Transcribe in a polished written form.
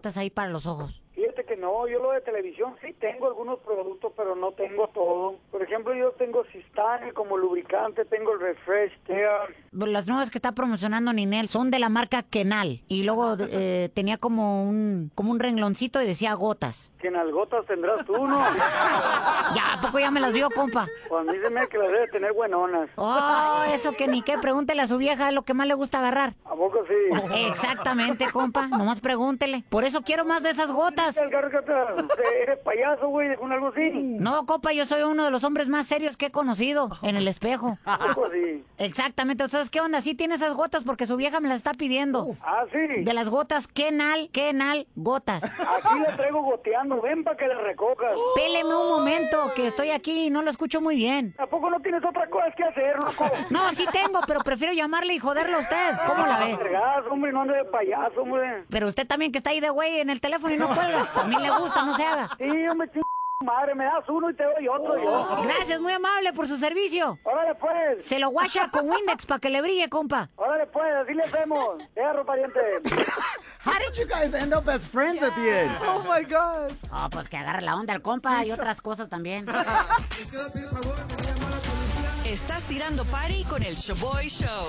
gotas ahí para los ojos? Fíjate que no, yo lo de televisión sí tengo algunos productos, pero no tengo todo. Por ejemplo, yo tengo Sistane como lubricante, tengo el Refresh Care. Las nuevas que está promocionando Ninel son de la marca Kenal. Y luego tenía como un rengloncito y decía gotas. Que en gotas tendrás tú, ¿no? Ya, ¿a poco ya me las vio, compa? Pues a mí se me que las debe tener buenonas. Oh, eso que ni qué, pregúntele a su vieja lo que más le gusta agarrar. ¿A poco sí? Exactamente, compa, nomás pregúntele. Por eso quiero más de esas gotas. ¿Eres payaso, güey, con algo así? No, compa, yo soy uno de los hombres más serios que he conocido en el espejo. ¿A poco sí? Exactamente, ¿sabes qué onda? Sí tiene esas gotas porque su vieja me las está pidiendo. Ah, sí. De las gotas Kenal, gotas. Aquí la traigo goteando, ven para que la recojas. Péleme un momento, que estoy aquí y no lo escucho muy bien. ¿A poco no tienes otra cosa que hacer, loco? No, sí tengo, pero prefiero llamarle y joderle a usted. ¿Cómo la ve? Fregazo, hombre, no ande de payaso, hombre. Pero usted también que está ahí de güey en el teléfono y no cuelga. También le gusta, no se haga. Sí, hombre, madre, me das uno y te doy otro yo. Gracias, muy amable por su servicio. Órale, pues. Se lo guacha con Windex para que le brille, compa. Órale, pues, así le hacemos. Perro, pariente. How did you guys end up as friends at the end? Oh my gosh. Oh, pues que agarre la onda el compa y otras cosas también. Estás tirando party con el Shoboy Show.